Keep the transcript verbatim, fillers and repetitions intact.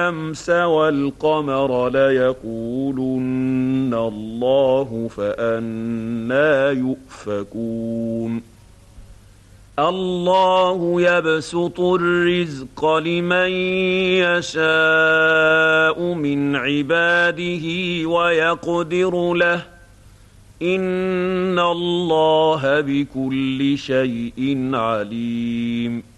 الشمس والقمر ليقولن الله فأنى يؤفكون الله يبسط الرزق لمن يشاء من عباده ويقدر له إن الله بكل شيء عليم